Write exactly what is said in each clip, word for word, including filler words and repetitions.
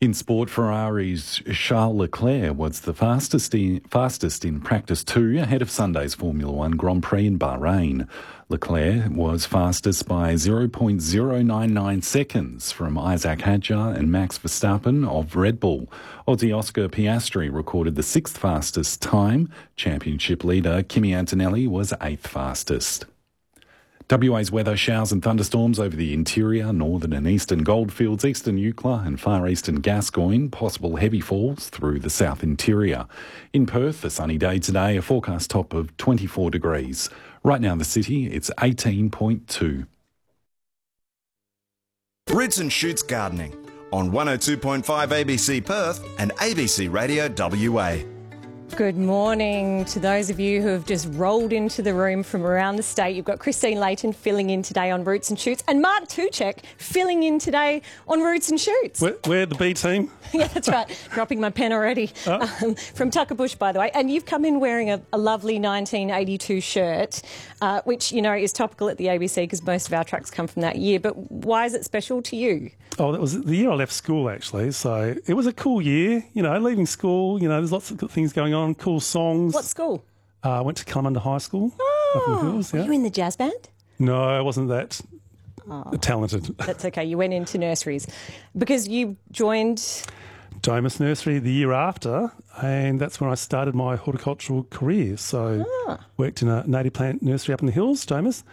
In sport, Ferrari's Charles Leclerc was the fastest in, fastest in practice two ahead of Sunday's Formula One Grand Prix in Bahrain. Leclerc was fastest by zero point zero nine nine seconds from Isaac Hadjar and Max Verstappen of Red Bull. Aussie Oscar Piastri recorded the sixth fastest time. Championship leader Kimi Antonelli was eighth fastest. W A's weather: showers and thunderstorms over the interior, northern and eastern Goldfields, eastern Eucla and far eastern Gascoyne. Possible heavy falls through the south interior. In Perth, a sunny day today, a forecast top of twenty-four degrees. Right now in the city, it's eighteen point two. Roots and Shoots Gardening on one oh two point five A B C Perth and A B C Radio W A. Good morning to those of you who have just rolled into the room from around the state. You've got Christine Layton filling in today on Roots and Shoots and Mark Tuchek filling in today on Roots and Shoots. We're, we're the B team. Yeah, that's right. Dropping my pen already. Oh. Um, from Tucker Bush, by the way. And you've come in wearing a, a lovely nineteen eighty-two shirt, uh, which, you know, is topical at the A B C because most of our tracks come from that year. But why is it special to you? Oh, that was the year I left school, actually. So it was a cool year. You know, leaving school, you know, there's lots of good things going on, cool songs. What school? Uh, I went to Kalamunda High School. Oh, Hills, yeah. Were you in the jazz band? No, I wasn't that oh, talented. That's okay. You went into nurseries because you joined Domus Nursery the year after, and that's when I started my horticultural career. So ah. worked in a native plant nursery up in the hills, Domus,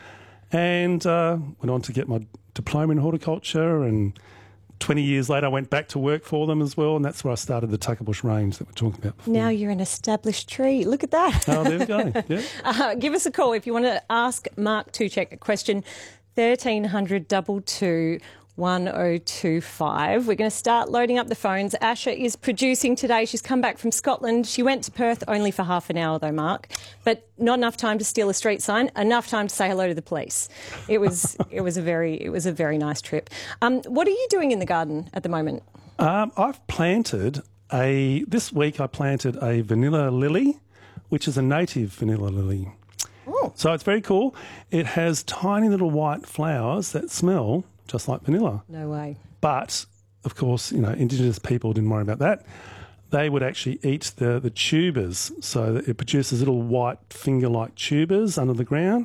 and uh, went on to get my diploma in horticulture, and twenty years later I went back to work for them as well, and that's where I started the Tucker Bush range that we're talking about before. Now you're an established tree. Look at that. Oh, there we go. Yeah. Uh, give us a call if you want to ask Mark Tuchek a question. thirteen hundred two two one oh two five. We're going to start loading up the phones. Asha is producing today. She's come back from Scotland. She went to Perth only for half an hour though, Mark, but not enough time to steal a street sign, enough time to say hello to the police. It was it was a very it was a very nice trip. Um, what are you doing in the garden at the moment? Um, I've planted a this week I planted a vanilla lily, which is a native vanilla lily. Oh. So it's very cool. It has tiny little white flowers that smell just like vanilla. No way. But, of course, you know, Indigenous people didn't worry about that. They would actually eat the, the tubers, so that it produces little white finger-like tubers under the ground.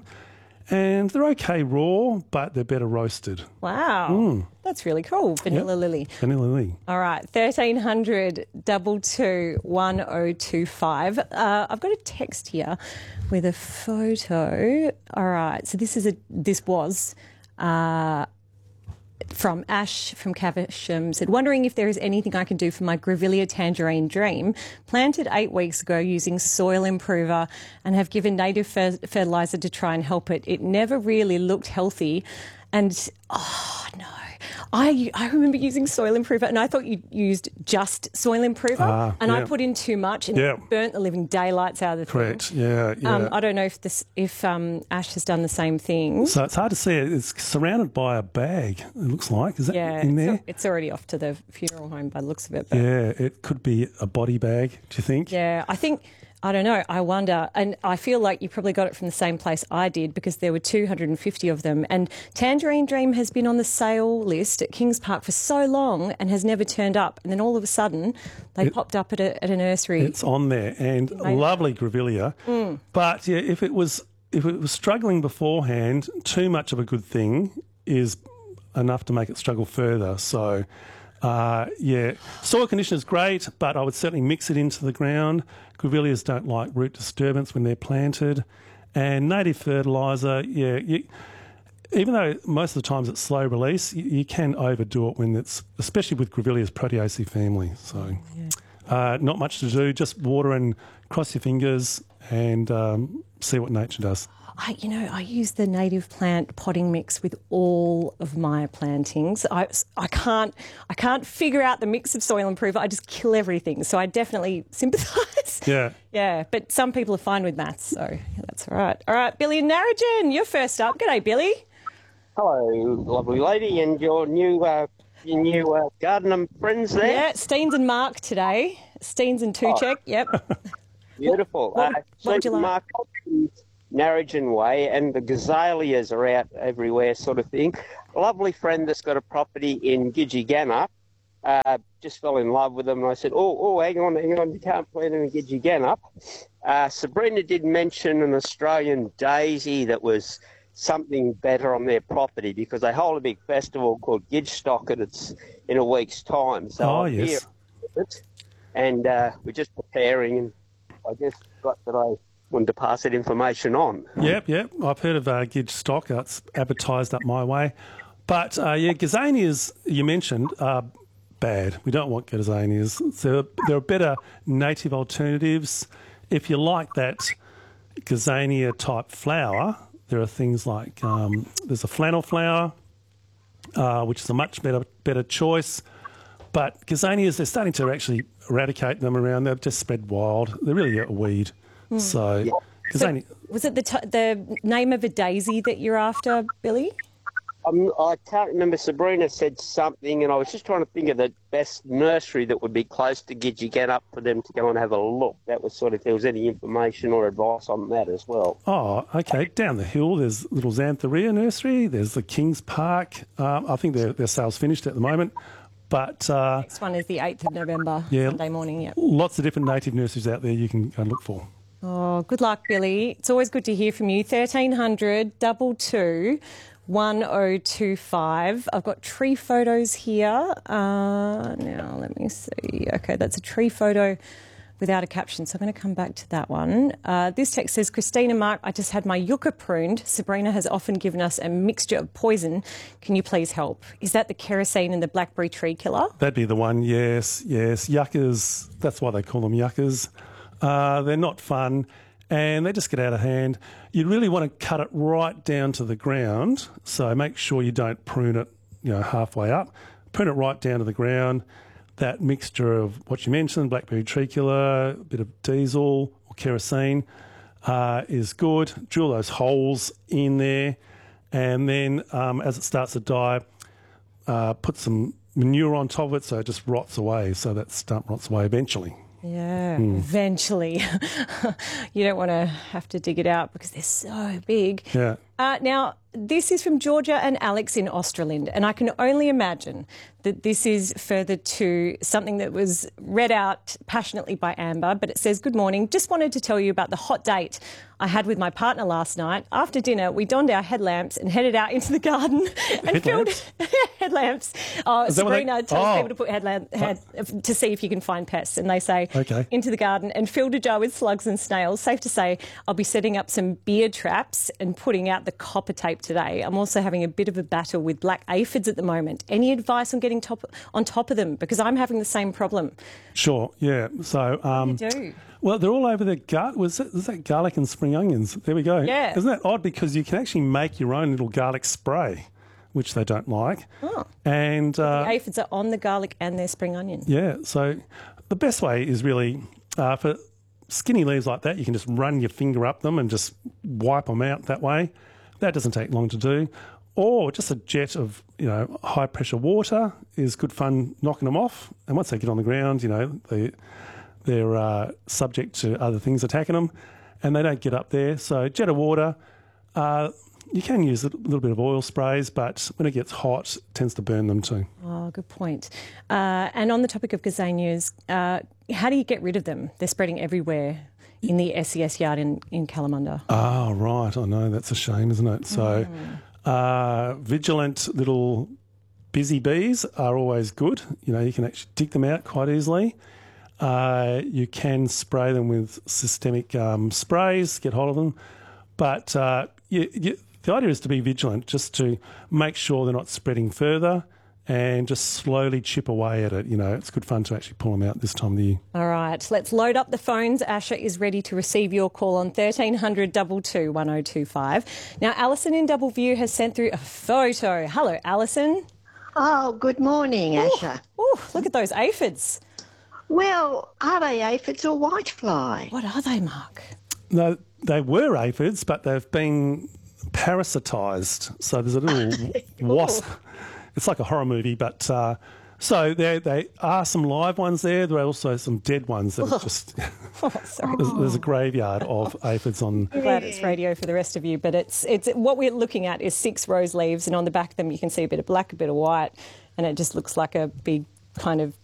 And they're okay raw, but they're better roasted. Wow. Mm. That's really cool. Vanilla yep. lily. Vanilla lily. All right, thirteen hundred two two one oh two five. Uh, I've got a text here with a photo. All right, so this is a this was uh, from Ash from Caversham, said, wondering if there is anything I can do for my Grevillea tangerine dream. Planted eight weeks ago using soil improver and have given native fer- fertiliser to try and help it. It never really looked healthy. And, oh, no. I I remember using soil improver and I thought you used just soil improver uh, and yeah. I put in too much and yeah. it burnt the living daylights out of the Correct. thing. Correct, yeah, yeah. Um, I don't know if this if um, Ash has done the same thing. So it's hard to see it. It's surrounded by a bag, it looks like. Is that yeah, in there? It's, it's already off to the funeral home by the looks of it. But yeah, it could be a body bag, do you think? Yeah, I think... I don't know. I wonder. And I feel like you probably got it from the same place I did because there were two hundred fifty of them. And Tangerine Dream has been on the sale list at Kings Park for so long and has never turned up. And then all of a sudden they it, popped up at a, at a nursery. It's on there and Maybe. lovely Grevillea. Mm. But, yeah, if it was if it was struggling beforehand, too much of a good thing is enough to make it struggle further. So... Uh, yeah, soil conditioner is great, but I would certainly mix it into the ground. Grevilleas don't like root disturbance when they're planted. And native fertiliser, yeah, you, even though most of the times it's slow release, you, you can overdo it when it's, especially with Grevillea's Proteaceae family. So yeah. uh, not much to do, just water and cross your fingers and um, see what nature does. I, you know, I use the native plant potting mix with all of my plantings. I, I can't I can't figure out the mix of soil improver. I just kill everything. So I definitely sympathise. Yeah. Yeah, but some people are fine with maths, so yeah, that's all right. All right, Billy and Narrogin, you're first up. G'day, Billy. Hello, lovely lady, and your new uh, your new uh, gardener friends there. Yeah, Steens and Mark today. Steens and Tuchek, oh. Yep. Beautiful. What, uh, what would you like? Mark, Narrogin Way, and the gazaleas are out everywhere, sort of thing. A lovely friend that's got a property in Gidgee Gamma uh, just fell in love with them. And I said, oh, oh, hang on, hang on, you can't plant them in Gidgegannup. Uh, Sabrina did mention an Australian daisy that was something better on their property because they hold a big festival called Gidgestock and it's in a week's time. So Oh, I'm yes. here with it, and uh, we're just preparing, and I just got that I wanted to pass that information on. Yep, yep. I've heard of uh, Gidge stock. It's advertised up my way. But, uh, yeah, gazanias, you mentioned, are bad. We don't want gazanias. So there are better native alternatives. If you like that gazania-type flower, there are things like um, there's a flannel flower, uh, which is a much better better choice. But gazanias, they're starting to actually eradicate them around. They've just spread wild. They're really a weed. So, gazania... So was it the t- the name of a daisy that you're after, Billy? Um, I can't remember. Sabrina said something, and I was just trying to think of the best nursery that would be close to Gidgegannup for them to go and have a look. That was sort of if there was any information or advice on that as well. Oh, okay. Down the hill, there's Little Xantheria Nursery. There's the Kings Park. Um, I think their, their sale's finished at the moment. But uh, Next one is the eighth of November, Yeah. Sunday morning. Yep. lots of different native nurseries out there you can go and look for. Oh, good luck, Billy. It's always good to hear from you. thirteen hundred, double two, one oh two five. I've got tree photos here. Uh, now, let me see. Okay, that's a tree photo without a caption, so I'm going to come back to that one. Uh, this text says, Christina Mark, I just had my yucca pruned. Sabrina has often given us a mixture of poison. Can you please help? Is that the kerosene and the blackberry tree killer? That'd be the one, yes, yes. Yuccas, that's why they call them yuccas. Uh, they're not fun and they just get out of hand. You really want to cut it right down to the ground, so make sure you don't prune it, you know, halfway up. Prune it right down to the ground. That mixture of what you mentioned, blackberry tree killer, a bit of diesel or kerosene, uh, is good. Drill those holes in there, and then um, as it starts to die, uh, put some manure on top of it so it just rots away, so that stump rots away eventually. Yeah, eventually. You don't want to have to dig it out because they're so big. Yeah. Uh, now, this is from Georgia and Alex in Australind, and I can only imagine that this is further to something that was read out passionately by Amber, but it says, good morning, just wanted to tell you about the hot date I had with my partner last night. After dinner, we donned our headlamps and headed out into the garden and filled headlamps. Oh, Is that what they- Sabrina tells Oh. people to put headlamp head, to see if you can find pests, and they say Okay. into the garden and filled a jar with slugs and snails. Safe to say, I'll be setting up some beer traps and putting out the copper tape today. I'm also having a bit of a battle with black aphids at the moment. Any advice on getting top on top of them? Because I'm having the same problem. Sure, yeah. So, um, What do you do? well, they're all over the gar- was that, was that garlic and spring onions? There we go. Yeah. Isn't that odd? Because you can actually make your own little garlic spray, which they don't like. Oh. And uh, The aphids are on the garlic and their spring onion. yeah, so the best way is really uh, for skinny leaves like that, you can just run your finger up them and just wipe them out that way. That doesn't take long to do. Or just a jet of, you know, high pressure water is good fun knocking them off. And once they get on the ground, you know, they, they're uh, subject to other things attacking them and they don't get up there. So jet of water, uh, you can use a little bit of oil sprays, but when it gets hot, it tends to burn them too. Oh, good point. Uh, and on the topic of gazanias, uh, how do you get rid of them? They're spreading everywhere in the S E S yard in, in Kalamunda. Oh, right. I know. That's a shame, isn't it? So uh, vigilant little busy bees are always good. You know, you can actually dig them out quite easily. Uh, you can spray them with systemic um, sprays, get hold of them. But uh, you, you, the idea is to be vigilant, just to make sure they're not spreading further and just slowly chip away at it. You know, it's good fun to actually pull them out this time of the year. All right, let's load up the phones. Asha is ready to receive your call on thirteen hundred, two two, one oh two five. Now, Alison in Doubleview has sent through a photo. Hello, Alison. Oh, good morning, Asha. Oh, look at those aphids. Well, are they aphids or whitefly? What are they, Mark? No, they were aphids, but they've been parasitised. So there's a little wasp. It's like a horror movie, but uh, so there they are some live ones there. There are also some dead ones that are just. Oh, sorry. there's, there's a graveyard of aphids on. I'm glad it's radio for the rest of you, but it's it's what we're looking at is six rose leaves, and on the back of them you can see a bit of black, a bit of white, and it just looks like a big kind of